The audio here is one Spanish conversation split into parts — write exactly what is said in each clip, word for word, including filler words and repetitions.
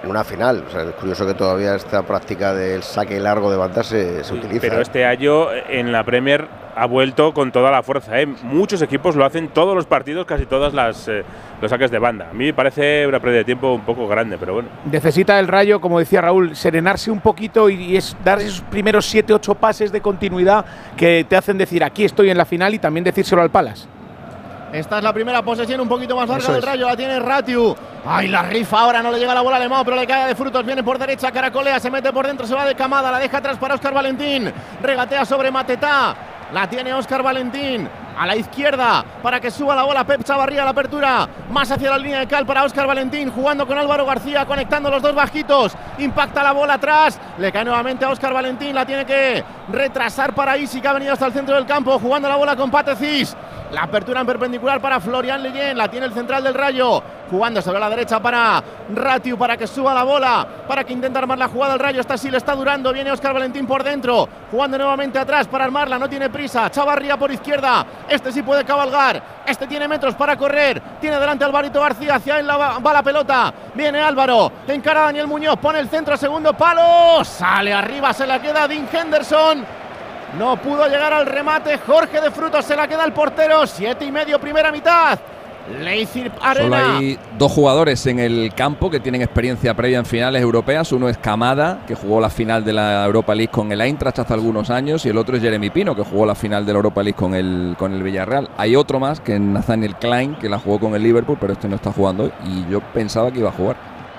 en una final. O sea, es curioso que todavía esta práctica del saque largo de banda se, se sí, utiliza. Pero este año en la Premier ha vuelto con toda la fuerza, ¿eh? Muchos equipos lo hacen todos los partidos, casi todas las eh, los saques de banda. A mí me parece una pérdida de tiempo un poco grande, pero bueno. Necesita el Rayo, como decía Raúl, serenarse un poquito y, y es dar esos primeros siete ocho pases de continuidad que te hacen decir aquí estoy en la final y también decírselo al Palace. Esta es la primera posesión un poquito más larga del Rayo, la tiene Ratiu. Ay, la rifa ahora, no le llega la bola a Alemão, pero le cae de frutos, viene por derecha, caracolea, se mete por dentro, se va de camada, la deja atrás para Óscar Valentín, regatea sobre Matetá, la tiene Óscar Valentín, a la izquierda, para que suba la bola Pep Chavarría, la apertura, más hacia la línea de cal para Óscar Valentín, jugando con Álvaro García, conectando los dos bajitos, impacta la bola atrás, le cae nuevamente a Óscar Valentín, la tiene que retrasar para Isi, que ha venido hasta el centro del campo, jugando la bola con Patecís. La apertura en perpendicular para Florian Leyen, la tiene el central del Rayo, jugando sobre la derecha para Ratiu, para que suba la bola, para que intente armar la jugada del Rayo. Esta sí le está durando, viene Óscar Valentín por dentro, jugando nuevamente atrás para armarla, no tiene prisa, Chavarría por izquierda, este sí puede cabalgar, este tiene metros para correr, tiene delante a Alvarito García, hacia él la va, va la pelota, viene Álvaro, encara a Daniel Muñoz, pone el centro, segundo palo, sale arriba, se la queda Dean Henderson. No pudo llegar al remate, Jorge de Frutos, se la queda el portero, siete y medio primera mitad. Leipzig Arena. Solo hay dos jugadores en el campo que tienen experiencia previa en finales europeas. Uno es Kamada, que jugó la final de la Europa League con el Eintracht hace algunos años, y el otro es Jeremy Pino, que jugó la final de la Europa League con el, con el Villarreal. Hay otro más, que es Nathaniel Klein, que la jugó con el Liverpool, pero este no está jugando y yo pensaba que iba a jugar.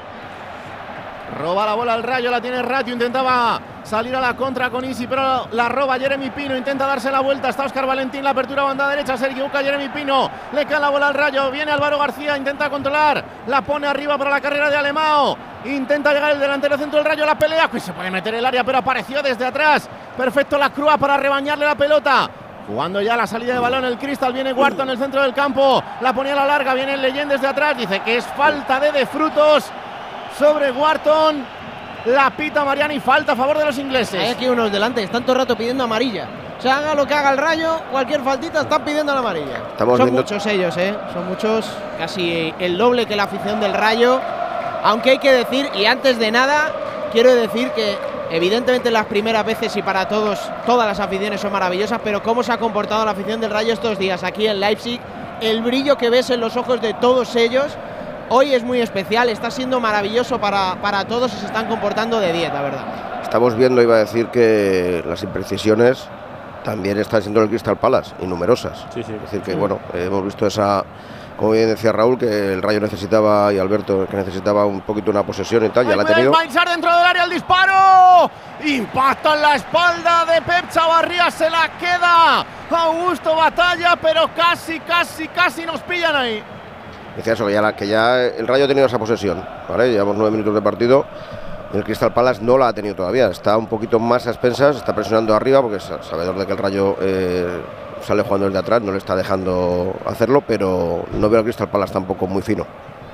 Roba la bola al Rayo, la tiene Ratiu, intentaba salir a la contra con Isi, pero la roba Jeremy Pino, intenta darse la vuelta, está Óscar Valentín, la apertura banda derecha, se equivoca Jeremy Pino, le cae la bola al Rayo, viene Álvaro García, intenta controlar, la pone arriba para la carrera de Alemão, intenta llegar el delantero centro del Rayo, la pelea, pues se puede meter el área, pero apareció desde atrás, perfecto la Crua para rebañarle la pelota. Jugando ya la salida de balón el Crystal, viene Wharton en el centro del campo, la ponía a la larga, viene el Leyen desde atrás, dice que es falta de De Frutos sobre Wharton, la pita Mariani, falta a favor de los ingleses. Hay aquí unos delante que están todo el rato pidiendo amarilla. O sea, haga lo que haga el Rayo, cualquier faltita están pidiendo la amarilla. Estamos Son viendo... muchos ellos, ¿eh? Son muchos, casi el doble que la afición del Rayo. Aunque hay que decir, y antes de nada, quiero decir que evidentemente las primeras veces y para todos, todas las aficiones son maravillosas, pero cómo se ha comportado la afición del Rayo estos días aquí en Leipzig, el brillo que ves en los ojos de todos ellos. Hoy es muy especial, está siendo maravilloso para, para todos y se están comportando de diez, la verdad. Estamos viendo, iba a decir, que las imprecisiones también están siendo el Crystal Palace, y numerosas. Sí, sí. Es decir, que sí. bueno, eh, hemos visto esa, como bien decía Raúl, que el Rayo necesitaba, y Alberto, que necesitaba un poquito una posesión y tal, ya la ha tenido. Mainzar dentro del área, el disparo, impacta en la espalda de Pep Chavarría, se la queda Augusto Batalla, pero casi, casi, casi nos pillan ahí. Decía eso, que ya, la, que ya el Rayo ha tenido esa posesión, ¿vale? Llevamos nueve minutos de partido, el Crystal Palace no la ha tenido todavía, está un poquito más a expensas, está presionando arriba porque es sabedor de que el Rayo eh, sale jugando desde atrás, no le está dejando hacerlo, pero no veo al Crystal Palace tampoco muy fino.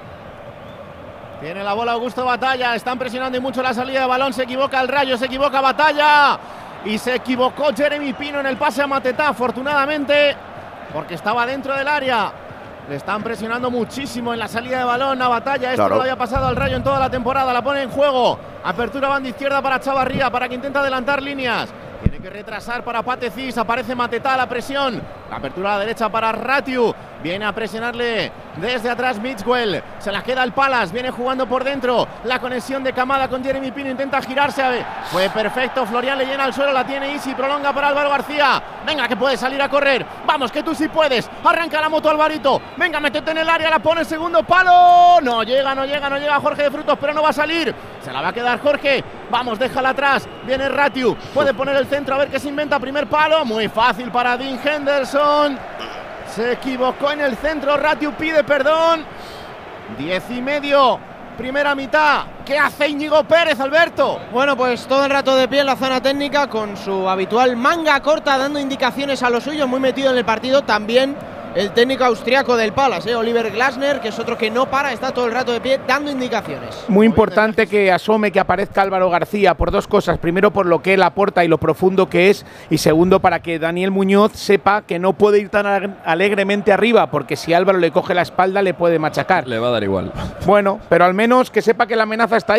Tiene la bola Augusto Batalla, están presionando y mucho la salida de balón, se equivoca el Rayo, se equivoca Batalla y se equivocó Jeremy Pino en el pase a Matetá, afortunadamente, porque estaba dentro del área. Le están presionando muchísimo en la salida de balón a Batalla. Esto claro. No lo había pasado al Rayo en toda la temporada. La pone en juego. Apertura banda izquierda para Chavarría, para que intenta adelantar líneas. Tiene que retrasar para Patecís. Aparece Matetá, la presión. La apertura a la derecha para Ratiu. Viene a presionarle desde atrás Mitchell. Se la queda el Palace. Viene jugando por dentro. La conexión de Kamada con Jeremy Pino. Intenta girarse. Fue perfecto. Florian le llena al suelo. La tiene Isi. Prolonga para Álvaro García. Venga, que puede salir a correr. Vamos, que tú sí puedes. Arranca la moto Alvarito. Venga, métete en el área. La pone segundo palo. No llega, no llega, no llega Jorge de Frutos, pero no va a salir. Se la va a quedar Jorge. Vamos, déjala atrás. Viene Ratiu. Puede poner el centro a ver qué se inventa. Primer palo. Muy fácil para Dean Henderson. Se equivocó en el centro, Ratiu pide perdón. Diez y medio, primera mitad. ¿Qué hace Íñigo Pérez, Alberto? Bueno, pues todo el rato de pie en la zona técnica con su habitual manga corta, dando indicaciones a los suyos, muy metido en el partido. También el técnico austriaco del Palace, ¿eh? Oliver Glasner, que es otro que no para, está todo el rato de pie dando indicaciones. Muy importante que asome, que aparezca Álvaro García por dos cosas. Primero, por lo que él aporta y lo profundo que es. Y segundo, para que Daniel Muñoz sepa que no puede ir tan alegremente arriba, porque si Álvaro le coge la espalda le puede machacar. Le va a dar igual. Bueno, pero al menos que sepa que la amenaza está ahí.